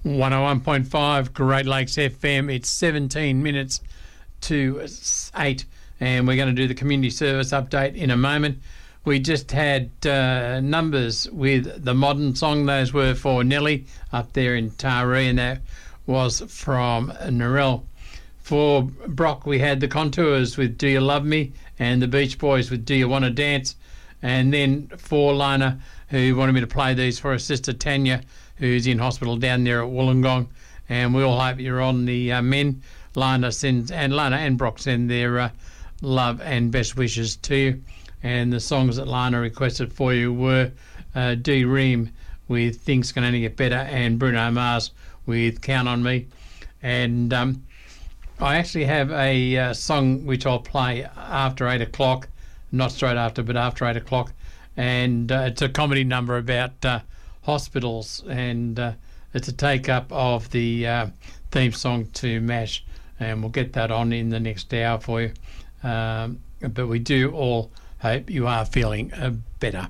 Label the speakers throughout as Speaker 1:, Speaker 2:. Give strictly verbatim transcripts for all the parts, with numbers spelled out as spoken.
Speaker 1: one oh one point five Great Lakes F M. It's seventeen minutes to eight, and we're going to do the community service update in a moment. We just had uh, numbers with the modern song. Those were for Nelly up there in Taree, and that was from Narelle. For Brock, we had the Contours with Do You Love Me and the Beach Boys with Do You Want to Dance. And then for Lana, who wanted me to play these for her sister Tanya, who's in hospital down there at Wollongong. And we all hope you're on the uh, men. Lana sends, and Lana and Brock send their uh, love and best wishes to you. And the songs that Lana requested for you were uh, D. Ream with Things Can Only Get Better and Bruno Mars with Count on Me. And um, I actually have a uh, song which I'll play after eight o'clock, not straight after, but after eight o'clock. And uh, it's a comedy number about uh, hospitals, and uh, it's a take-up of the uh, theme song to MASH. And we'll get that on in the next hour for you. Um, but we do all hope you are feeling uh, better.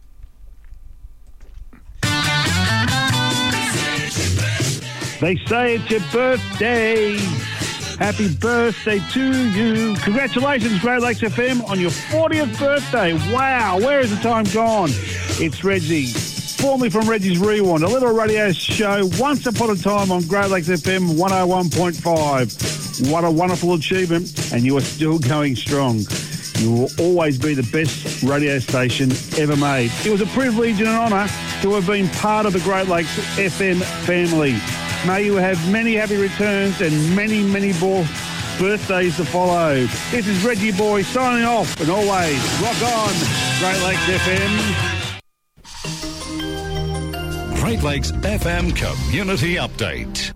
Speaker 2: They say it's your birthday. Happy birthday to you. Congratulations, Great Lakes F M, on your fortieth birthday. Wow, where has the time gone? It's Reggie, formerly from Reggie's Rewind, a little radio show once upon a time on Great Lakes F M one oh one point five. What a wonderful achievement, and you are still going strong. You will always be the best radio station ever made. It was a privilege and an honour to have been part of the Great Lakes F M family. May you have many happy returns and many, many more birthdays to follow. This is Reggie Boy signing off, and always rock on, Great Lakes F M.
Speaker 3: Great Lakes F M Community Update.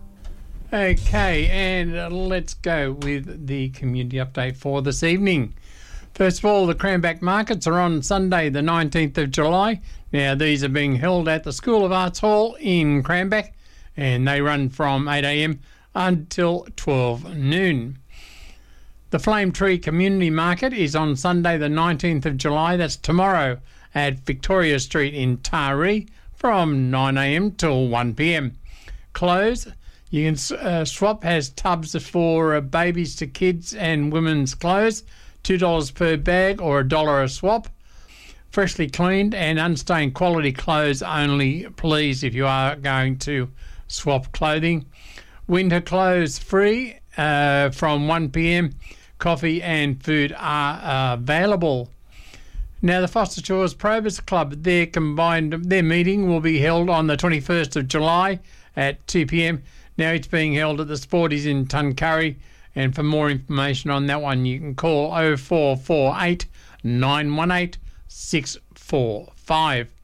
Speaker 1: Okay, and uh, let's go with the community update for this evening. First of all, the Cranback Markets are on Sunday the nineteenth of July. Now, these are being held at the School of Arts Hall in Cranback, and they run from eight a.m. until twelve noon. The Flame Tree Community Market is on Sunday the nineteenth of July. That's tomorrow at Victoria Street in Taree from nine a.m. till one p.m. Clothes, you can uh, Swap has tubs for uh, babies to kids and women's clothes, two dollars per bag or a dollar a swap. Freshly cleaned and unstained quality clothes only, please, if you are going to swap clothing. Winter clothes free uh, from one p.m. Coffee and food are uh, available. Now, the Foster Shores Probus Club, their combined their meeting will be held on the twenty-first of July at two p.m. Now, it's being held at the Sporties in Tuncurry, and for more information on that one, you can call oh four four eight, nine one eight, six four five.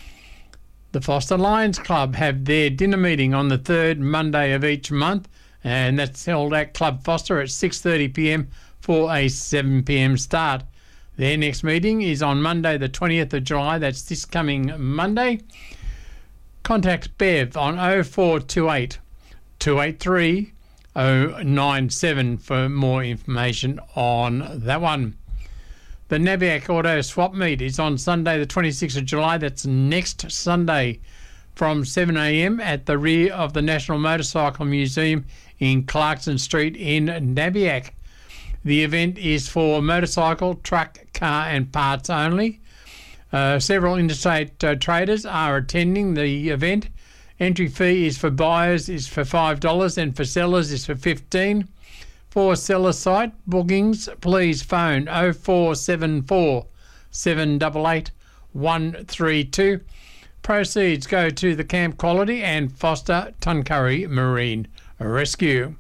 Speaker 1: The Foster Lions Club have their dinner meeting on the third Monday of each month, and that's held at Club Foster at six thirty p.m. for a seven p.m. start. Their next meeting is on Monday the twentieth of July. That's this coming Monday. Contact Bev on oh four two eight, two eight three, oh nine seven for more information on that one. The Nabiac Auto Swap Meet is on Sunday the twenty-sixth of July. That's next Sunday from seven a.m. at the rear of the National Motorcycle Museum in Clarkson Street in Nabiac. The event is for motorcycle, truck, car and parts only. Uh, several interstate uh, traders are attending the event. Entry fee is for buyers is for five dollars and for sellers is for fifteen dollars. For seller site bookings, please phone oh four seven four, seven eight eight, one three two. Proceeds go to the Camp Quality and Foster Tuncurry Marine Rescue.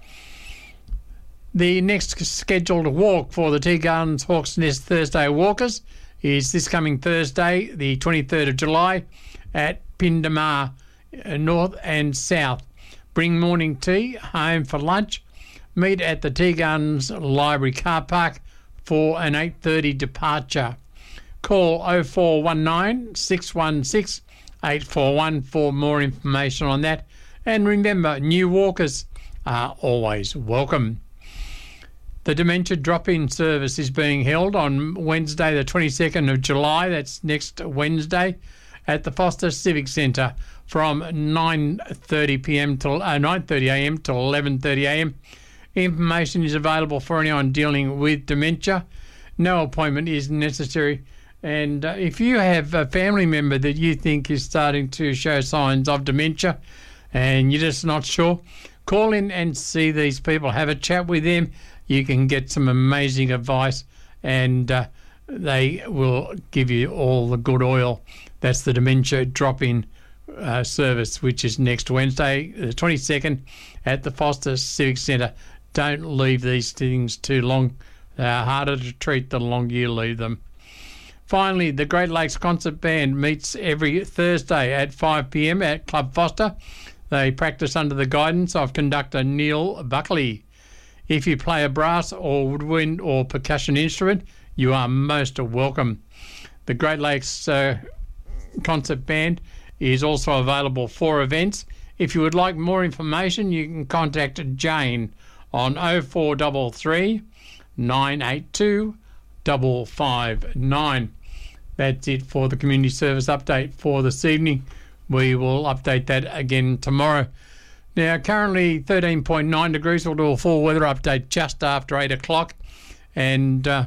Speaker 1: The next scheduled walk for the Tea Gardens Hawks Nest Thursday Walkers is this coming Thursday, the twenty-third of July, at Pindamar, North and South. Bring morning tea home for lunch. Meet at the Tea Gardens Library car park for an eight thirty departure. Call oh four one nine, six one six, eight four one for more information on that. And remember, new walkers are always welcome. The Dementia Drop-In service is being held on Wednesday the twenty-second of July, that's next Wednesday, at the Foster Civic Centre from nine thirty p m till uh, nine thirty a m till eleven thirty a m. Information is available for anyone dealing with dementia. No appointment is necessary. And uh, if you have a family member that you think is starting to show signs of dementia and you're just not sure, call in and see these people. Have a chat with them. You can get some amazing advice, and uh, they will give you all the good oil. That's the Dementia Drop-In uh, service, which is next Wednesday, the twenty-second, at the Foster Civic Centre. Don't leave these things too long. They're harder to treat the longer you leave them. Finally, the Great Lakes Concert Band meets every Thursday at five p m at Club Foster. They practice under the guidance of conductor Neil Buckley. If you play a brass or woodwind or percussion instrument, you are most welcome. The Great Lakes uh, Concert Band is also available for events. If you would like more information, you can contact Jane on oh four three three, nine eight two, five five nine. That's it for the community service update for this evening. We will update that again tomorrow. Now, currently thirteen point nine degrees. We'll do a full weather update just after eight o'clock. And, uh,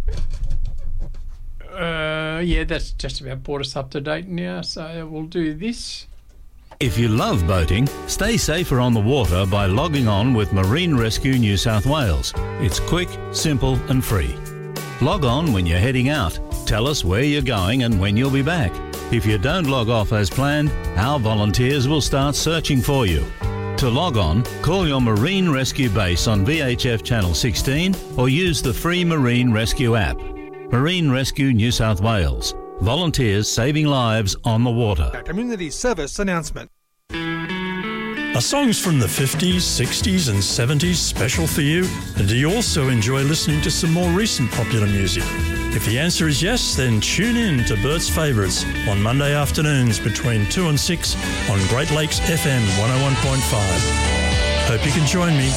Speaker 1: uh, yeah, that's just about brought us up to date now. So we'll do this.
Speaker 3: If you love boating, stay safer on the water by logging on with Marine Rescue New South Wales. It's quick, simple and free. Log on when you're heading out. Tell us where you're going and when you'll be back. If you don't log off as planned, our volunteers will start searching for you. To log on, call your Marine Rescue base on V H F Channel sixteen or use the free Marine Rescue app. Marine Rescue New South Wales. Volunteers saving lives on the water.
Speaker 4: A community service announcement.
Speaker 5: Are songs from the fifties, sixties and seventies special for you? And do you also enjoy listening to some more recent popular music? If the answer is yes, then tune in to Bert's Favourites on Monday afternoons between two and six on Great Lakes F M one oh one point five. Hope you can join me.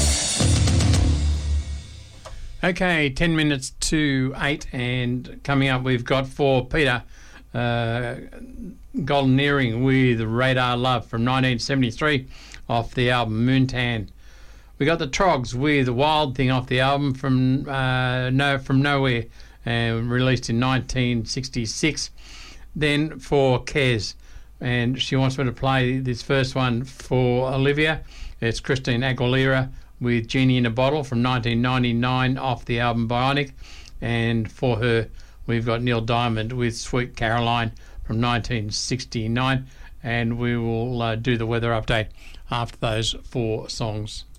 Speaker 1: Okay, ten minutes to eight, and coming up we've got for Peter uh, Golden Earring with Radar Love from nineteen seventy-three off the album Moontan. We got the Trogs with Wild Thing off the album from uh, no from Nowhere, and released in nineteen sixty-six. Then for Kez, and she wants me to play this first one for Olivia. It's Christine Aguilera with Genie in a Bottle from nineteen ninety-nine off the album Bionic. And for her, we've got Neil Diamond with Sweet Caroline from nineteen sixty-nine. And we will uh, do the weather update after those four songs.